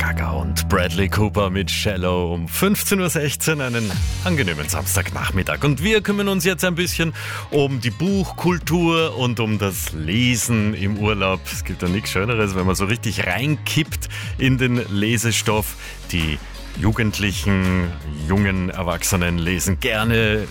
Gaga und Bradley Cooper mit Shallow um 15.16 Uhr, einen angenehmen Samstagnachmittag. Und wir kümmern uns jetzt ein bisschen um die Buchkultur und um das Lesen im Urlaub. Es gibt ja nichts Schöneres, wenn man so richtig reinkippt in den Lesestoff. Die Jugendlichen, jungen Erwachsenen lesen gerne